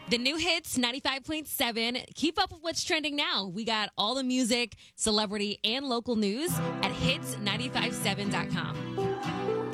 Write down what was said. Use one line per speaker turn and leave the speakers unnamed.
The new hits 95.7. Keep up with what's trending now. We got all the music, celebrity, and local news at hits957.com.